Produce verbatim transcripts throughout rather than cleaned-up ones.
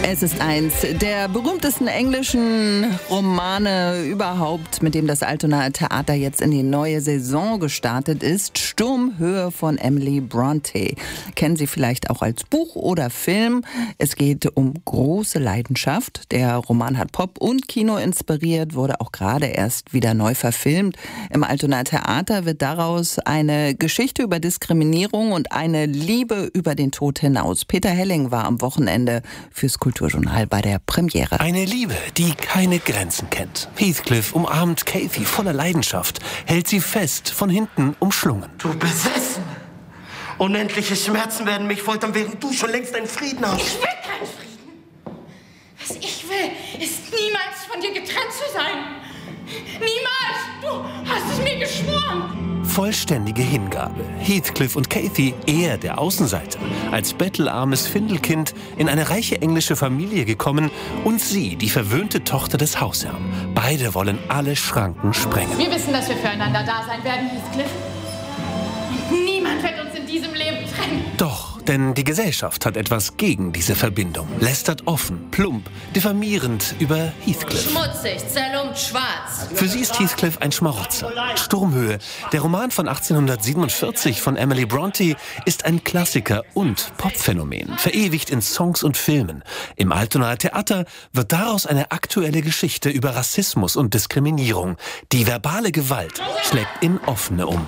Es ist eins der berühmtesten englischen Romane überhaupt, mit dem das Altonaer Theater jetzt in die neue Saison gestartet ist. Sturmhöhe von Emily Brontë. Kennen Sie vielleicht auch als Buch oder Film. Es geht um große Leidenschaft. Der Roman hat Pop und Kino inspiriert, wurde auch gerade erst wieder neu verfilmt. Im Altonaer Theater wird daraus eine Geschichte über Diskriminierung und eine Liebe über den Tod hinaus. Peter Helling war am Wochenende fürs Kulturjournal bei der Premiere. Eine Liebe, die keine Grenzen kennt. Heathcliff umarmt Cathy voller Leidenschaft, hält sie fest, von hinten umschlungen. Du besessen! Unendliche Schmerzen werden mich foltern, während du schon längst deinen Frieden hast. Ich will keinen Frieden. Was ich will, ist niemals von dir getrennt zu sein. Niemals! Du hast es mir geschworen! Vollständige Hingabe. Heathcliff und Cathy, er der Außenseiter, als bettelarmes Findelkind in eine reiche englische Familie gekommen und sie, die verwöhnte Tochter des Hausherrn. Beide wollen alle Schranken sprengen. Wir wissen, dass wir füreinander da sein werden, Heathcliff. Und niemand wird uns in diesem Leben trennen. Doch, denn die Gesellschaft hat etwas gegen diese Verbindung. Lästert offen, plump, diffamierend über Heathcliff. Schmutzig, zerlumpt, schwarz. Für sie ist Heathcliff ein Schmarotzer. Sturmhöhe, der Roman von achtzehnhundertsiebenundvierzig von Emily Brontë, ist ein Klassiker und Popphänomen, verewigt in Songs und Filmen. Im Altonaer Theater wird daraus eine aktuelle Geschichte über Rassismus und Diskriminierung. Die verbale Gewalt schlägt in offene um.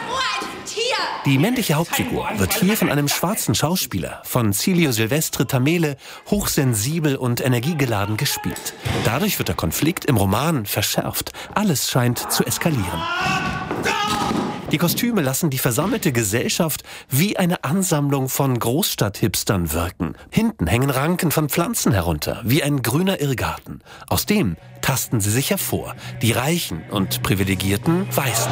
Die männliche Hauptfigur wird hier von einem schwarzen Schauspieler, von Celio Silvestre Tamele, hochsensibel und energiegeladen gespielt. Dadurch wird der Konflikt im Roman verschärft. Alles scheint zu eskalieren. Die Kostüme lassen die versammelte Gesellschaft wie eine Ansammlung von Großstadt-Hipstern wirken. Hinten hängen Ranken von Pflanzen herunter, wie ein grüner Irrgarten. Aus dem tasten sie sich hervor, die Reichen und privilegierten Weißen.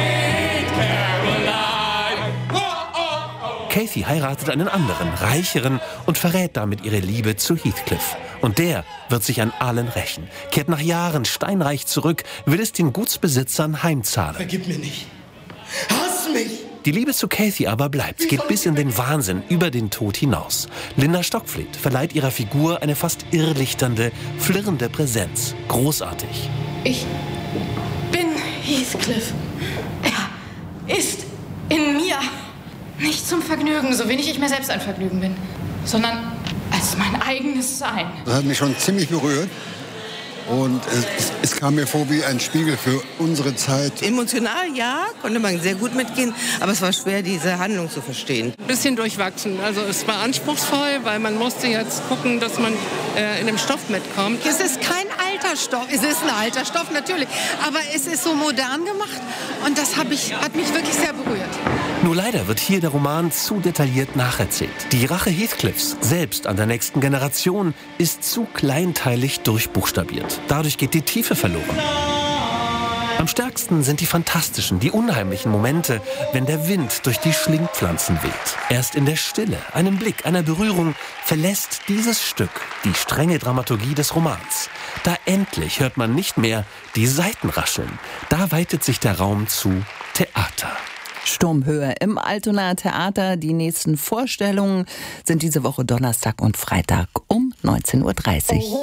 Cathy heiratet einen anderen, reicheren und verrät damit ihre Liebe zu Heathcliff. Und der wird sich an allen rächen, kehrt nach Jahren steinreich zurück, will es den Gutsbesitzern heimzahlen. Vergib mir nicht. Hass mich! Die Liebe zu Cathy aber bleibt, geht bis in den Wahnsinn, über den Tod hinaus. Linda Stockfleet verleiht ihrer Figur eine fast irrlichternde, flirrende Präsenz. Großartig. Ich bin Heathcliff. Er ist in mir. Nicht zum Vergnügen, so wenig ich mir selbst ein Vergnügen bin, sondern als mein eigenes Sein. Das hat mich schon ziemlich berührt. Und es, es kam mir vor wie ein Spiegel für unsere Zeit. Emotional, ja, konnte man sehr gut mitgehen, aber es war schwer, diese Handlung zu verstehen. Ein bisschen durchwachsen. Also es war anspruchsvoll, weil man musste jetzt gucken, dass man äh, in dem Stoff mitkommt. Es ist kein alter Stoff, es ist ein alter Stoff natürlich, aber es ist so modern gemacht und das hab ich, hat mich wirklich sehr berührt. Nur leider wird hier der Roman zu detailliert nacherzählt. Die Rache Heathcliffs, selbst an der nächsten Generation, ist zu kleinteilig durchbuchstabiert. Dadurch geht die Tiefe verloren. Am stärksten sind die fantastischen, die unheimlichen Momente, wenn der Wind durch die Schlingpflanzen weht. Erst in der Stille, einem Blick, einer Berührung verlässt dieses Stück die strenge Dramaturgie des Romans. Da endlich hört man nicht mehr die Saiten rascheln. Da weitet sich der Raum zu Theater. Sturmhöhe im Altonaer Theater. Die nächsten Vorstellungen sind diese Woche Donnerstag und Freitag um neunzehn Uhr dreißig.